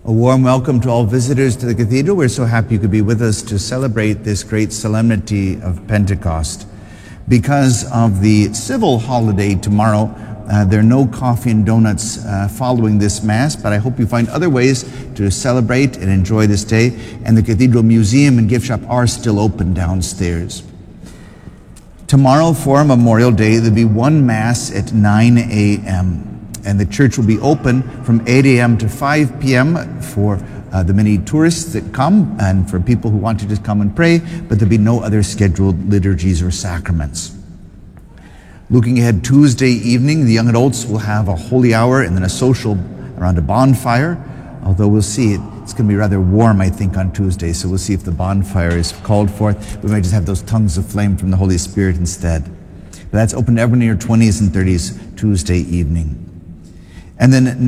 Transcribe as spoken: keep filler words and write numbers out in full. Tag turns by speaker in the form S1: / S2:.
S1: A warm welcome to all visitors to the cathedral. We're so happy you could be with us to celebrate this great solemnity of Pentecost. Because of the civil holiday tomorrow, uh, there are no coffee and donuts uh, following this Mass, but I hope you find other ways to celebrate and enjoy this day. And the Cathedral Museum and Gift Shop are still open downstairs. Tomorrow, for Memorial Day, there'll be one Mass at nine a.m. and the church will be open from eight a.m. to five p.m. for uh, the many tourists that come and for people who want to just come and pray, but there'll be no other scheduled liturgies or sacraments. Looking ahead, Tuesday evening, the young adults will have a holy hour and then a social around a bonfire, although we'll see, it's going to be rather warm, I think, on Tuesday, so we'll see if the bonfire is called forth. We might just have those tongues of flame from the Holy Spirit instead. But that's open to everyone in your twenties and thirties Tuesday evening. And then